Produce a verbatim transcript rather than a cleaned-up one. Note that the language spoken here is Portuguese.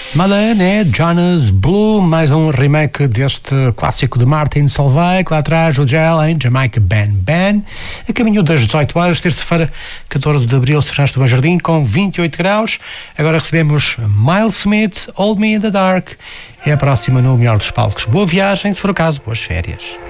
Madeleine é Jonas Blue, mais um remake deste clássico de Martin Solveig, que lá atrás o Gel em Jamaica Ben Ben. A caminho das dezoito horas, terça-feira, catorze de abril, Serrães do Bom Jardim, com vinte e oito graus. Agora recebemos Miles Smith, Hold Me in the Dark. É a próxima no melhor dos palcos. Boa viagem, se for o caso, boas férias.